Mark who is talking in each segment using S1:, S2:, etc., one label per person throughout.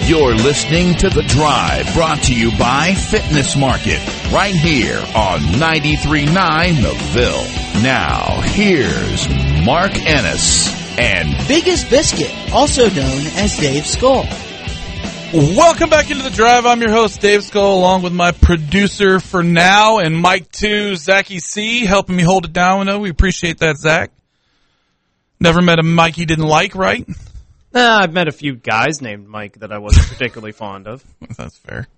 S1: You're listening to The Drive, brought to you by Fitness Market, right here on 93.9 The Ville. Now, here's Mark Ennis and
S2: Biggest Biscuit, also known as Dave Skull.
S3: Welcome back into The Drive. I'm your host, Dave Skull, along with my producer for now and Mike 2, Zachy C, helping me hold it down. We appreciate that, Zach. Never met a Mike he didn't like, right?
S4: I've met a few guys named Mike that I wasn't particularly fond of.
S3: That's fair.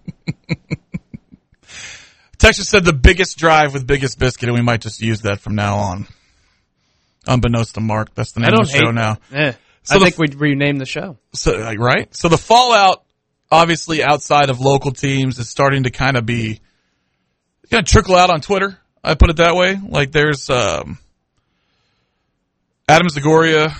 S3: Texas said the biggest drive with Biggest Biscuit, and we might just use that from now on. Unbeknownst to Mark, that's the name of the show now.
S4: So I think we'd rename the show.
S3: So, right? So the fallout, obviously, outside of local teams is starting to kind of trickle out on Twitter. I put it that way. Like there's Adam Zagoria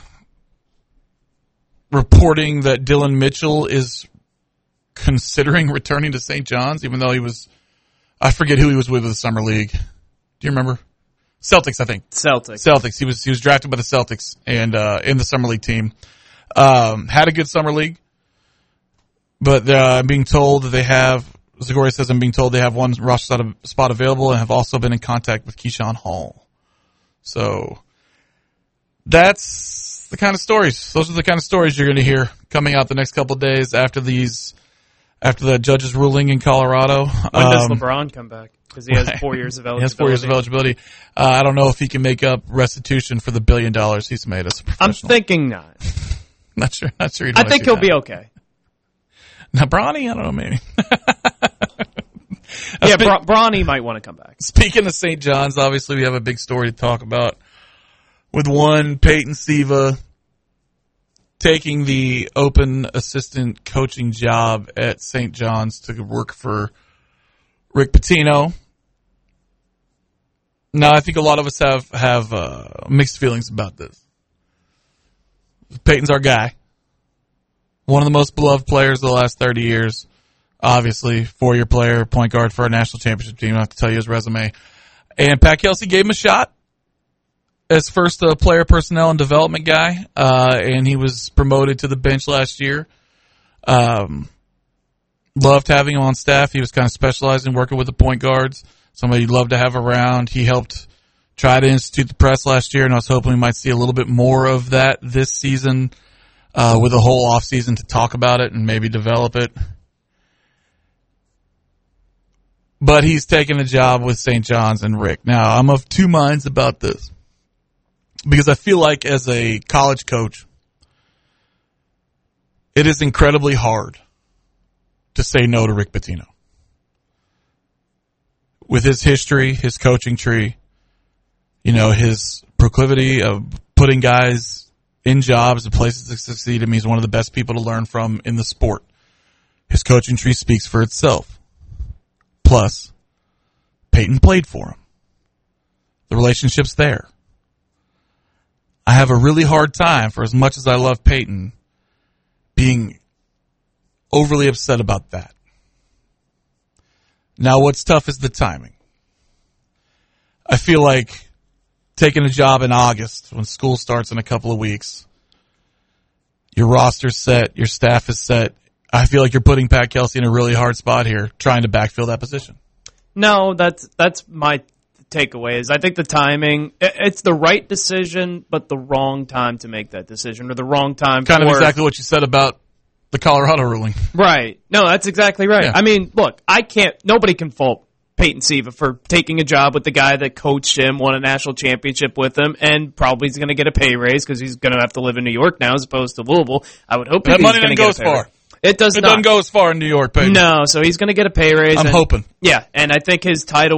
S3: reporting that Dylan Mitchell is considering returning to St. John's, even though he was, I forget who he was with the Summer League. Do you remember? Celtics, I think. Celtics. He was drafted by the Celtics and in the Summer League team. Had a good Summer League, but I'm being told that they have, Zagoria says I'm being told they have one roster spot available and have also been in contact with Keyshawn Hall. So that's the kind of stories. Those are the kind of stories you're going to hear coming out the next couple of days after the judge's ruling in Colorado.
S4: When does LeBron come back? Because he has 4 years of eligibility.
S3: He has 4 years of eligibility. I don't know if he can make up restitution for the $1 billion he's made as a professional.
S4: I'm thinking not.
S3: Not sure.
S4: I think he'll be okay.
S3: Now, Bronny, I don't know, maybe.
S4: Yeah, Bronny might want to come back.
S3: Speaking of St. John's, obviously we have a big story to talk about with one Peyton Siva taking the open assistant coaching job at St. John's to work for Rick Pitino. Now, I think a lot of us have mixed feelings about this. Peyton's our guy. One of the most beloved players of the last 30 years. Obviously, 4-year player, point guard for our national championship team. I don't have to tell you his resume. And Pat Kelsey gave him a shot as first player personnel and development guy, and he was promoted to the bench last year. Loved having him on staff. He was kind of specialized in working with the point guards, somebody you'd love to have around. He helped try to institute the press last year, and I was hoping we might see a little bit more of that this season with a whole offseason to talk about it and maybe develop it. But he's taken a job with St. John's and Rick. Now, I'm of two minds about this because I feel like as a college coach, it is incredibly hard to say no to Rick Pitino. With his history, his coaching tree, his proclivity of putting guys in jobs and places to succeed. I mean, he's one of the best people to learn from in the sport. His coaching tree speaks for itself. Plus, Peyton played for him. The relationship's there. I have a really hard time, for as much as I love Peyton, being overly upset about that. Now, what's tough is the timing. I feel like taking a job in August when school starts in a couple of weeks, your roster's set, your staff is set. I feel like you're putting Pat Kelsey in a really hard spot here, trying to backfill that position.
S4: No, that's my takeaway. Is I think the timing, it's the right decision, but the wrong time to make that decision, or the wrong time.
S3: Kind of exactly what you said about the Colorado ruling.
S4: Right. No, that's exactly right. Yeah. I mean, look, nobody can fault Peyton Siva for taking a job with the guy that coached him, won a national championship with him, and probably is going to get a pay raise because he's going to have to live in New York now as opposed to Louisville. I would hope
S3: that money doesn't go as far.
S4: It doesn't
S3: go as far in New York, Peyton.
S4: No, so he's going to get a pay raise.
S3: I'm hoping.
S4: Yeah, and I think his title